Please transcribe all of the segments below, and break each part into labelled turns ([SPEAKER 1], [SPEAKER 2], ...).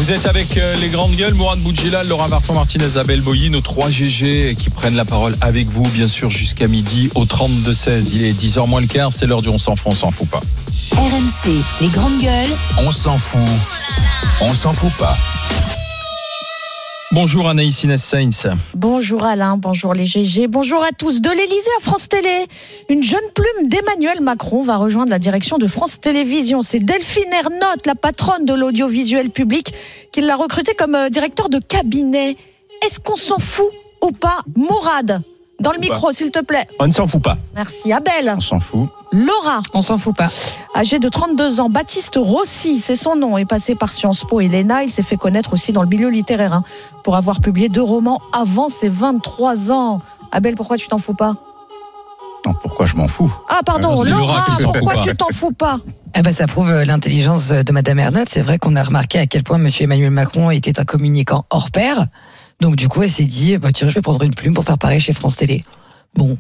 [SPEAKER 1] Vous êtes avec les grandes gueules, Mourad Boudjelal, Laura Martin-Martinez, Abel Boilly, nos 3 GG qui prennent la parole avec vous, bien sûr, jusqu'à midi au 32-16. Il est 10h moins le quart, c'est l'heure du on s'en fout pas.
[SPEAKER 2] RMC, les grandes gueules.
[SPEAKER 3] On s'en fout pas.
[SPEAKER 1] Bonjour Anaïs Inès Sainz.
[SPEAKER 4] Bonjour Alain, bonjour les GG, bonjour à tous. De l'Élysée à France Télé, une jeune plume d'Emmanuel Macron va rejoindre la direction de France Télévisions. C'est Delphine Ernotte, la patronne de l'audiovisuel public, qui l'a recrutée comme directeur de cabinet. Est-ce qu'on s'en fout ou pas, Mourad? Dans le micro, s'il te plaît.
[SPEAKER 5] On ne s'en fout pas.
[SPEAKER 4] Merci. Abel.
[SPEAKER 5] On s'en fout.
[SPEAKER 4] Laura.
[SPEAKER 6] On s'en fout pas.
[SPEAKER 4] Âgé de 32 ans, Baptiste Rossi, c'est son nom, est passé par Sciences Po et l'ENA. Il s'est fait connaître aussi dans le milieu littéraire pour avoir publié 2 romans avant ses 23 ans. Abel, pourquoi tu t'en fous pas?
[SPEAKER 5] Non, pourquoi je m'en fous?
[SPEAKER 4] Ah pardon,
[SPEAKER 1] c'est Laura
[SPEAKER 4] Laura,
[SPEAKER 1] qui s'en fout
[SPEAKER 4] pourquoi
[SPEAKER 1] pas.
[SPEAKER 4] tu t'en fous pas?
[SPEAKER 6] Ça prouve l'intelligence de Madame Ernotte. C'est vrai qu'on a remarqué à quel point Monsieur Emmanuel Macron était un communicant hors pair. Donc du coup, elle s'est dit, tiens, je vais prendre une plume pour faire pareil chez France Télé. Bon,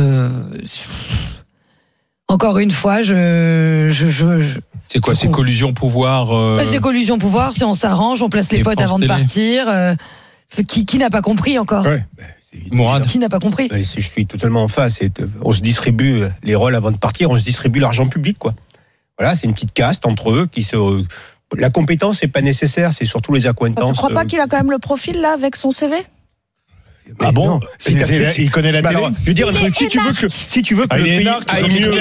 [SPEAKER 6] encore une fois,
[SPEAKER 1] C'est quoi, c'est collusion pouvoir
[SPEAKER 6] c'est collusion pouvoir, c'est on s'arrange, on place les
[SPEAKER 1] Et
[SPEAKER 6] potes
[SPEAKER 1] France
[SPEAKER 6] avant de
[SPEAKER 1] Télé.
[SPEAKER 6] partir. Qui n'a pas compris encore?
[SPEAKER 5] Ouais.
[SPEAKER 1] Mourad.
[SPEAKER 6] Qui n'a pas compris?
[SPEAKER 5] Je suis totalement en face. On se distribue les rôles avant de partir, on se distribue l'argent public, quoi. Voilà, c'est une petite caste entre eux qui se. La compétence n'est pas nécessaire, c'est surtout les accointances.
[SPEAKER 4] Tu crois pas qu'il a quand même le profil là avec son CV?
[SPEAKER 5] Ah bon?
[SPEAKER 7] Il connaît la télé.
[SPEAKER 5] Alors, je veux dire un truc, si tu veux que le pays aille mieux,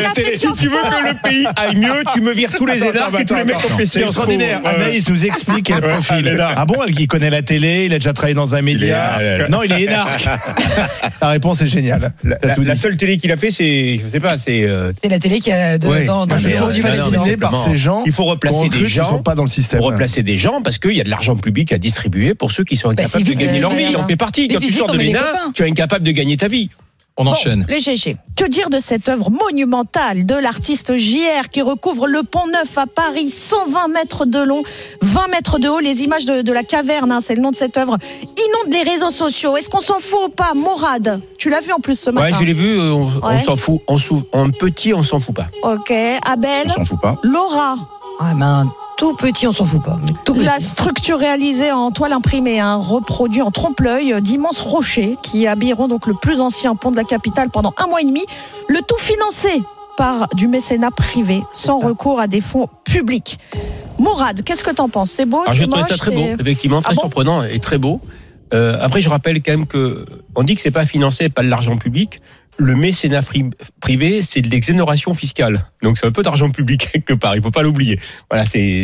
[SPEAKER 5] tu me vires tous les énarques et tous les mecs qui ont fait
[SPEAKER 7] C'est extraordinaire. Anaïs nous explique quel profil. Ah bon, il connaît la télé, il a déjà travaillé dans un média. Non, il est énarque. Ta réponse est géniale.
[SPEAKER 5] La seule télé qu'il a fait, c'est, je sais pas, c'est
[SPEAKER 6] C'est la télé qui a dans le jour du président.
[SPEAKER 7] Fasciné par ces gens.
[SPEAKER 5] il faut replacer des gens.
[SPEAKER 7] Qui sont pas dans le système.
[SPEAKER 5] Pour replacer des gens parce qu'il y a de l'argent public à distribuer pour ceux qui sont incapables
[SPEAKER 6] c'est
[SPEAKER 5] de
[SPEAKER 6] vite,
[SPEAKER 5] gagner leur vie.
[SPEAKER 6] vite,
[SPEAKER 5] On fait partie. Quand tu
[SPEAKER 6] vite,
[SPEAKER 5] sors de
[SPEAKER 6] on met les
[SPEAKER 5] l'ENA,
[SPEAKER 6] copains.
[SPEAKER 5] tu es incapable de gagner ta vie.
[SPEAKER 1] On enchaîne.
[SPEAKER 4] Les GG. Que dire de cette œuvre monumentale de l'artiste JR qui recouvre le Pont Neuf à Paris, 120 mètres de long, 20 mètres de haut. Les images de la caverne, c'est le nom de cette œuvre, inondent les réseaux sociaux. Est-ce qu'on s'en fout ou pas, Mourad? Tu l'as vu en plus ce matin.
[SPEAKER 5] Ouais, je l'ai vu, on
[SPEAKER 4] Ouais.
[SPEAKER 5] s'en fout. En petit, on s'en fout pas.
[SPEAKER 4] Ok, Abel.
[SPEAKER 5] On s'en fout pas.
[SPEAKER 4] Laura.
[SPEAKER 6] Un tout petit, on s'en fout pas. Mais tout petit.
[SPEAKER 4] La structure réalisée en toile imprimée, reproduit en trompe-l'œil d'immenses rochers qui habilleront donc le plus ancien pont de la capitale pendant 1 mois et demi. Le tout financé par du mécénat privé, sans recours à des fonds publics. Mourad, qu'est-ce que t'en penses? C'est beau?
[SPEAKER 5] Alors, je
[SPEAKER 4] c'est
[SPEAKER 5] trouve ça
[SPEAKER 4] moche,
[SPEAKER 5] très beau,
[SPEAKER 4] c'est-
[SPEAKER 5] effectivement, très
[SPEAKER 4] Ah bon
[SPEAKER 5] surprenant et très beau. Après, je rappelle quand même que on dit que c'est pas financé par de l'argent public. Le mécénat privé, c'est de l'exonération fiscale. Donc, c'est un peu d'argent public quelque part. Il faut pas l'oublier. Voilà,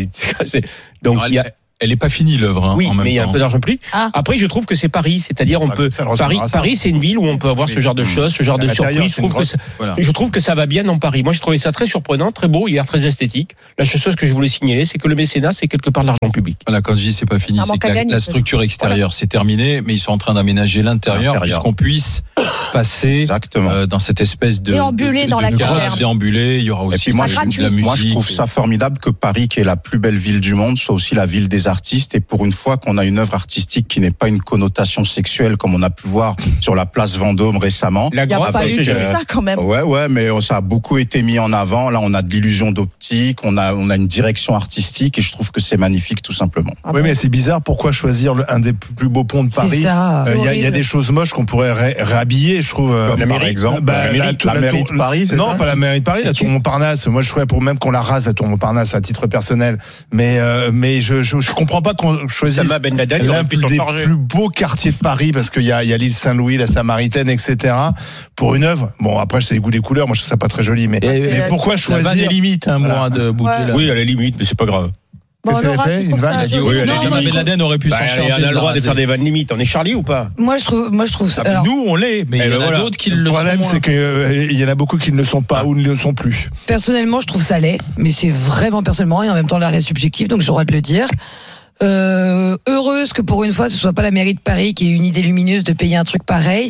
[SPEAKER 5] donc
[SPEAKER 1] Alors,
[SPEAKER 5] il y a.
[SPEAKER 1] Elle est pas finie l'œuvre.
[SPEAKER 5] Oui,
[SPEAKER 1] en même
[SPEAKER 5] mais il y a un
[SPEAKER 1] temps.
[SPEAKER 5] peu d'argent public.
[SPEAKER 6] Ah.
[SPEAKER 5] Après, je trouve que c'est Paris, c'est-à-dire on peut.
[SPEAKER 7] ça le ressemblera à ça.
[SPEAKER 5] Paris, c'est une ville où on peut avoir ce genre de choses, ce genre de
[SPEAKER 7] l'intérieur,
[SPEAKER 5] surprises.
[SPEAKER 7] c'est une
[SPEAKER 1] Voilà.
[SPEAKER 5] Je trouve que ça va bien dans Paris. Moi, je trouvais ça très surprenant, très beau, il a l'air très esthétique. La seule chose que je voulais signaler, c'est que le mécénat, c'est quelque part de l'argent public.
[SPEAKER 1] Voilà, quand je dis c'est pas fini,
[SPEAKER 4] Ça
[SPEAKER 1] c'est
[SPEAKER 4] manque
[SPEAKER 1] que
[SPEAKER 4] à
[SPEAKER 1] la
[SPEAKER 4] gagner,
[SPEAKER 1] structure extérieure c'est terminé, mais ils sont en train d'aménager l'intérieur puisqu'on puisse passer
[SPEAKER 8] Exactement.
[SPEAKER 1] dans cette espèce de
[SPEAKER 4] Déambuler dans la
[SPEAKER 1] cave,
[SPEAKER 4] caverne.
[SPEAKER 1] déambuler. Il y aura
[SPEAKER 8] Et
[SPEAKER 1] aussi
[SPEAKER 8] puis moi,
[SPEAKER 1] de
[SPEAKER 4] gratuit.
[SPEAKER 1] la musique.
[SPEAKER 8] Moi, je trouve ça formidable que Paris, qui est la plus belle ville du monde, soit aussi la ville des artistes. Et pour une fois qu'on a une œuvre artistique qui n'est pas une connotation sexuelle, comme on a pu voir sur la place Vendôme récemment.
[SPEAKER 5] La
[SPEAKER 4] Il n'y a
[SPEAKER 5] grotte,
[SPEAKER 4] pas eu que
[SPEAKER 5] c'est
[SPEAKER 4] ça quand même.
[SPEAKER 8] Ouais, mais ça a beaucoup été mis en avant. Là, on a de l'illusion d'optique, on a une direction artistique, et je trouve que c'est magnifique, tout simplement.
[SPEAKER 4] Ah
[SPEAKER 7] Oui,
[SPEAKER 4] bon.
[SPEAKER 7] mais c'est bizarre. Pourquoi choisir un des plus beaux ponts de
[SPEAKER 6] C'est
[SPEAKER 7] Paris?
[SPEAKER 6] ça.
[SPEAKER 4] C'est
[SPEAKER 7] Il y a
[SPEAKER 4] horrible.
[SPEAKER 7] des choses moches qu'on pourrait réhabiller, je trouve.
[SPEAKER 8] Comme par exemple,
[SPEAKER 7] Bah,
[SPEAKER 8] la mairie de Paris, c'est
[SPEAKER 7] non,
[SPEAKER 8] ça
[SPEAKER 7] pas la mairie de Paris, la tour Montparnasse. Moi, je ferais pour même qu'on la rase, la tour Montparnasse, à titre personnel. Mais je comprends pas qu'on choisisse
[SPEAKER 5] Sama Ben Laden, il
[SPEAKER 7] l'un
[SPEAKER 5] aurait pu s'en
[SPEAKER 7] des
[SPEAKER 5] charger.
[SPEAKER 7] plus beaux quartiers de Paris, parce qu'il y a l'île Saint-Louis, la Samaritaine, etc. Pour une œuvre. Bon, après, c'est les goûts des couleurs. Moi, je trouve ça pas très joli. Mais pourquoi
[SPEAKER 1] La vanne est
[SPEAKER 7] choisir?
[SPEAKER 1] limite, Mourad Boudjelal.
[SPEAKER 5] Oui, à la limite, mais c'est pas grave.
[SPEAKER 4] Bon,
[SPEAKER 7] Qu'est-ce qu'elle
[SPEAKER 4] Laura,
[SPEAKER 7] a fait?
[SPEAKER 4] tu
[SPEAKER 7] Une
[SPEAKER 4] trouves
[SPEAKER 7] vanne,
[SPEAKER 4] ça
[SPEAKER 7] elle dit
[SPEAKER 4] joli?
[SPEAKER 5] oui, elle
[SPEAKER 4] Non,
[SPEAKER 5] est
[SPEAKER 4] moi,
[SPEAKER 1] Osama
[SPEAKER 4] je
[SPEAKER 1] Ben
[SPEAKER 4] trouve-
[SPEAKER 1] Laden aurait pu s'en charger.
[SPEAKER 5] on a le droit de
[SPEAKER 1] raser.
[SPEAKER 5] faire des vannes limites. On est Charlie ou pas?
[SPEAKER 6] Moi, je trouve ça.
[SPEAKER 1] Ah,
[SPEAKER 6] Alors,
[SPEAKER 1] nous, on l'est, mais il y en a
[SPEAKER 5] voilà.
[SPEAKER 1] d'autres qui
[SPEAKER 7] Le
[SPEAKER 1] le sont
[SPEAKER 7] problème,
[SPEAKER 1] moins.
[SPEAKER 7] c'est qu'il y en a beaucoup qui ne le sont pas ou ne le sont plus.
[SPEAKER 6] personnellement, je trouve ça laid, mais c'est vraiment personnellement, et en même temps, l'arrêt est subjectif, donc j'ai le droit de le dire. Heureuse que pour une fois, ce soit pas la mairie de Paris qui ait une idée lumineuse de payer un truc pareil.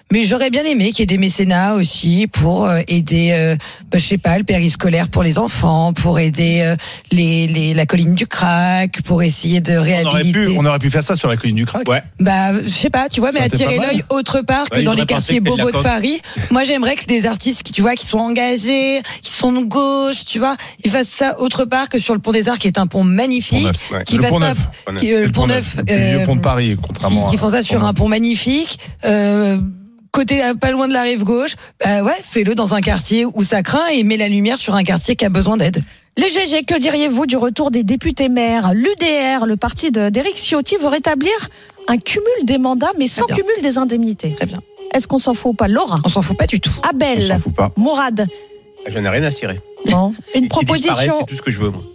[SPEAKER 6] Mais j'aurais bien aimé qu'il y ait des mécénats aussi pour aider, je sais pas, le périscolaire pour les enfants, pour aider la colline du Crac, pour essayer de réhabiliter.
[SPEAKER 7] On aurait pu faire ça sur la colline du Crac.
[SPEAKER 5] Ouais.
[SPEAKER 6] Bah, je sais pas, tu vois, mais attirer l'œil autre part que dans les quartiers bobos de Paris. Moi, j'aimerais que des artistes qui sont engagés, qui sont de gauche, tu vois, ils fassent ça autre part que sur le Pont des Arts, qui est un pont magnifique.
[SPEAKER 7] Le Pont Neuf.
[SPEAKER 6] Le Pont Neuf.
[SPEAKER 7] Le plus vieux pont de Paris, contrairement
[SPEAKER 6] qui font ça sur un pont magnifique. Côté pas loin de la rive gauche, fais-le dans un quartier où ça craint et mets la lumière sur un quartier qui a besoin d'aide.
[SPEAKER 4] Les GG, que diriez-vous du retour des députés maires ? L'UDR, le parti d'Éric Ciotti, veut rétablir un cumul des mandats, mais sans cumul des indemnités.
[SPEAKER 6] Très bien.
[SPEAKER 4] Est-ce qu'on s'en fout ou pas, Laura ?
[SPEAKER 6] On s'en fout pas du tout.
[SPEAKER 4] Abel,
[SPEAKER 8] On s'en fout pas.
[SPEAKER 4] Mourad,
[SPEAKER 5] J'en ai rien à cirer.
[SPEAKER 4] bon, une
[SPEAKER 5] Il disparaît,
[SPEAKER 4] proposition.
[SPEAKER 5] c'est tout ce que je veux, moi.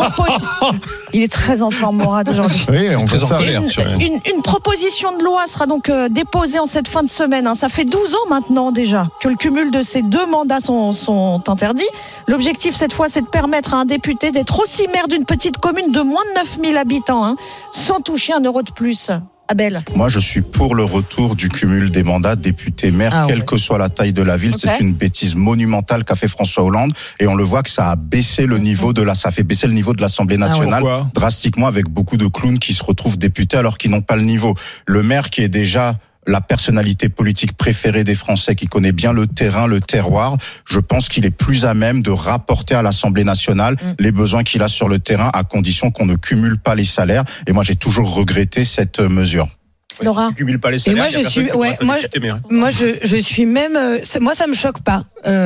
[SPEAKER 4] Il est très en forme, Mourad, aujourd'hui.
[SPEAKER 7] Oui, on fait ça.
[SPEAKER 4] Une proposition de loi sera donc déposée en cette fin de semaine. Ça fait 12 ans maintenant déjà que le cumul de ces deux mandats sont interdits. L'objectif cette fois, c'est de permettre à un député d'être aussi maire d'une petite commune de moins de 9000 habitants, sans toucher un euro de plus. Abel.
[SPEAKER 8] Moi, je suis pour le retour du cumul des mandats député-maire, quelle que soit la taille de la ville.
[SPEAKER 4] Okay.
[SPEAKER 8] C'est une bêtise monumentale qu'a fait François Hollande, et on le voit que ça a baissé le niveau ça fait baisser le niveau de l'Assemblée nationale drastiquement, avec beaucoup de clowns qui se retrouvent députés alors qu'ils n'ont pas le niveau. Le maire qui est déjà la personnalité politique préférée des Français, qui connaît bien le terrain, le terroir, je pense qu'il est plus à même de rapporter à l'Assemblée nationale les besoins qu'il a sur le terrain, à condition qu'on ne cumule pas les salaires. Et moi, j'ai toujours regretté cette mesure.
[SPEAKER 4] Laura.
[SPEAKER 5] Tu cumules pas les salaires.
[SPEAKER 6] Et moi, je suis même, moi, ça me choque pas.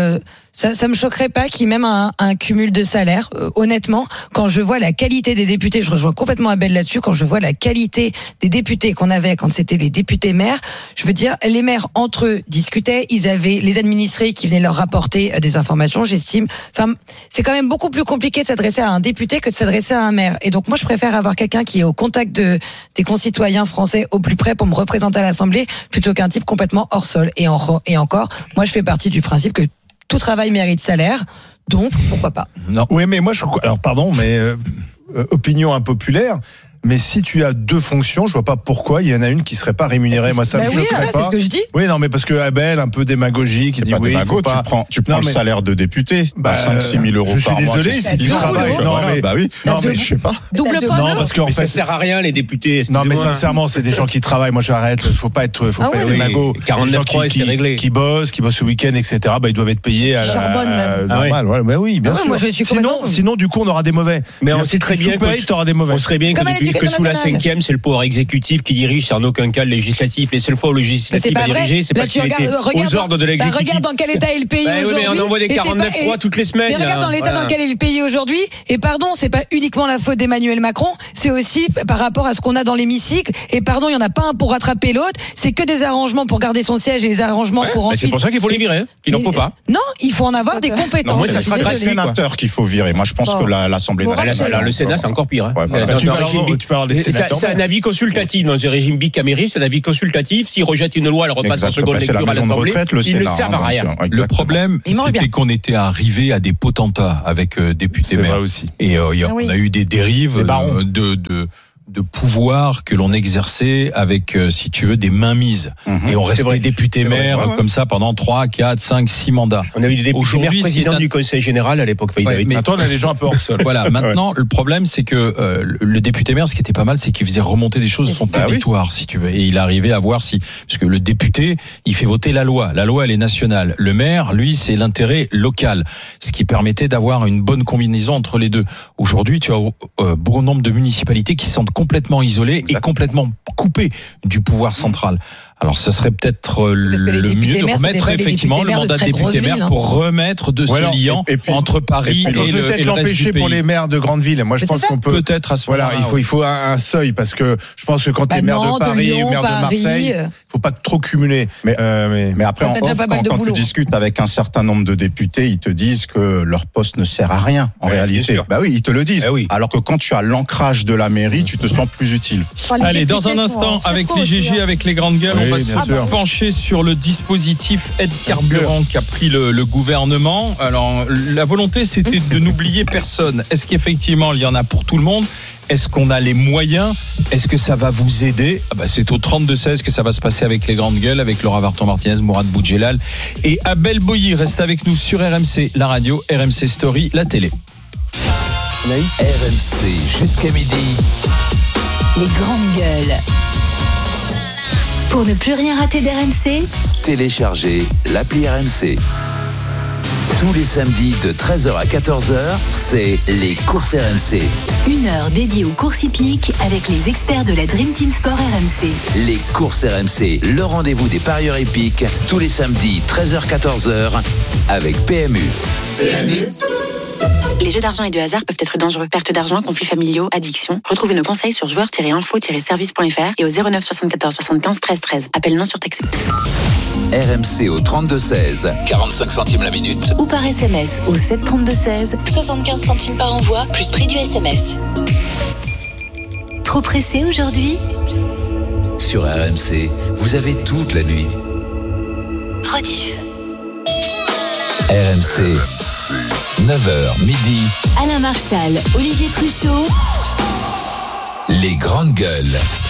[SPEAKER 6] Ça me choquerait pas qu'il y ait même un cumul de salaire. Honnêtement, quand je vois la qualité des députés, je rejoins complètement Abel là-dessus, quand je vois la qualité des députés qu'on avait quand c'était les députés maires, je veux dire, les maires entre eux discutaient, ils avaient les administrés qui venaient leur rapporter des informations, j'estime. Enfin, c'est quand même beaucoup plus compliqué de s'adresser à un député que de s'adresser à un maire. Et donc, moi, je préfère avoir quelqu'un qui est au contact des concitoyens français au plus près pour me représenter à l'Assemblée, plutôt qu'un type complètement hors sol. Et encore, moi, je fais partie du principe que tout travail mérite salaire, donc pourquoi pas.
[SPEAKER 7] Non. Oui, mais moi, alors pardon, mais opinion impopulaire. Mais si tu as deux fonctions, je vois pas pourquoi il y en a une qui serait pas rémunérée. Moi, ça me choquerait pas.
[SPEAKER 6] C'est ce que je dis.
[SPEAKER 7] Oui, non, mais parce que Abel, un peu démagogique, il dit oui, il faut pas.
[SPEAKER 8] Tu prends le salaire de député, 5-6 000 euros par mois.
[SPEAKER 7] Je suis désolé, si tu travailles.
[SPEAKER 8] Non, mais je sais pas.
[SPEAKER 4] Double point.
[SPEAKER 7] Non, parce qu'en fait,
[SPEAKER 5] ça sert à rien, les députés.
[SPEAKER 7] Non, mais sincèrement, c'est des gens qui travaillent. Moi, j'arrête. Faut pas être démago.
[SPEAKER 5] 49.3, c'est réglé.
[SPEAKER 7] Qui bossent le week-end, etc. Ils doivent être payés à la normale. Oui, bien sûr.
[SPEAKER 6] Moi, je suis
[SPEAKER 7] Sinon, du coup, on aura des mauvais.
[SPEAKER 5] Mais on sait très bien
[SPEAKER 7] que tu auras des mauvais.
[SPEAKER 5] On serait bien que sous la 5e, c'est le pouvoir exécutif qui dirige, c'est en aucun cas le législatif. Les seules fois où le législatif a dirigé, c'est parce qu'il était aux ordres de l'exécutif.
[SPEAKER 6] Regarde dans quel état est le pays aujourd'hui.
[SPEAKER 5] On envoie des 49.3 toutes les semaines.
[SPEAKER 6] Mais regarde dans l'état dans lequel est le pays aujourd'hui. Et pardon, c'est pas uniquement la faute d'Emmanuel Macron, c'est aussi par rapport à ce qu'on a dans l'hémicycle. Et pardon, il y en a pas un pour rattraper l'autre. C'est que des arrangements pour garder son siège et des arrangements pour ensuite.
[SPEAKER 5] C'est pour ça qu'il faut les virer, qu'il n'en faut pas.
[SPEAKER 6] Non, il faut en avoir des compétences.
[SPEAKER 8] C'est les sénateurs qu'il faut virer. Moi, je pense que l'Assemblée nationale.
[SPEAKER 5] Le Sénat, c'est encore pire.
[SPEAKER 7] Tu peux avoir des sénateurs.
[SPEAKER 5] C'est un avis consultatif. Dans ces régimes bicaméristes, c'est un avis consultatif. S'ils rejettent une loi, elle repasse en seconde lecture à l'Assemblée. Ils ne servent à rien.
[SPEAKER 1] Le problème, c'était qu'on était arrivé à des potentats avec députés maires.
[SPEAKER 7] Aussi.
[SPEAKER 1] Et on a eu des dérives de pouvoir que l'on exerçait avec, si tu veux, des mainmises. Et on restait député maire comme ça pendant 3, 4, 5, 6 mandats.
[SPEAKER 5] On a eu des députés maires présidents du Conseil général à l'époque.
[SPEAKER 1] Mais
[SPEAKER 7] maintenant, on a des gens un peu hors sol.
[SPEAKER 1] Voilà, maintenant, le problème, c'est que le député maire, ce qui était pas mal, c'est qu'il faisait remonter des choses de son territoire, si tu veux. Et il arrivait à voir parce que le député, il fait voter la loi. La loi, elle est nationale. Le maire, lui, c'est l'intérêt local. Ce qui permettait d'avoir une bonne combinaison entre les deux. Aujourd'hui, tu as bon nombre de municipalités qui se sentent complètement isolées et complètement coupées du pouvoir central. Alors, ça serait peut-être le mieux de remettre effectivement le mandat de député maire pour remettre de ce lien entre Paris et le reste du pays.
[SPEAKER 7] Peut-être l'empêcher pour les maires de grandes villes. Moi, je pense qu'on peut
[SPEAKER 1] peut-être à ce moment-là.
[SPEAKER 7] Voilà, il faut un seuil, parce que je pense que quand tu es maire de Paris ou maire de Marseille, il faut pas trop cumuler.
[SPEAKER 8] Mais après, quand tu discutes avec un certain nombre de députés, ils te disent que leur poste ne sert à rien en réalité. Bah oui, ils te le disent. Alors que quand tu as l'ancrage de la mairie, tu te sens plus utile.
[SPEAKER 1] Allez, dans un instant, avec les GG, avec les grandes gueules, on va se pencher sur le dispositif aide carburant qu'a pris le gouvernement. Alors, la volonté, c'était de n'oublier personne. Est-ce qu'effectivement, il y en a pour tout le monde ? Est-ce qu'on a les moyens ? Est-ce que ça va vous aider ? C'est au 32-16 que ça va se passer avec les grandes gueules, avec Laura Varton-Martinez, Mourad Boudjelal et Abel Boilly. Reste avec nous sur RMC, la radio, RMC Story, la télé.
[SPEAKER 3] RMC jusqu'à midi.
[SPEAKER 2] Les grandes gueules. Pour ne plus rien rater d'RMC,
[SPEAKER 3] Téléchargez l'appli RMC. Tous les samedis de 13h à 14h, c'est les courses RMC.
[SPEAKER 2] 1 heure dédiée aux courses hippiques avec les experts de la Dream Team Sport RMC.
[SPEAKER 3] Les courses RMC, le rendez-vous des parieurs hippiques, tous les samedis 13h-14h avec PMU.
[SPEAKER 9] Les jeux d'argent et de hasard peuvent être dangereux. Perte d'argent, conflits familiaux, addiction. Retrouvez nos conseils sur joueurs-info-service.fr et au 09 74 75 13 13. Appel non surtaxé.
[SPEAKER 3] RMC au 32-16, 45 centimes la minute.
[SPEAKER 2] Ou par SMS au 732-16, 75 centimes par envoi, plus prix du SMS. Trop pressé aujourd'hui ?
[SPEAKER 3] Sur RMC, vous avez toute la nuit.
[SPEAKER 2] Rediff.
[SPEAKER 3] RMC, 9h midi.
[SPEAKER 2] Alain Marchal, Olivier Truchot.
[SPEAKER 3] Les grandes gueules.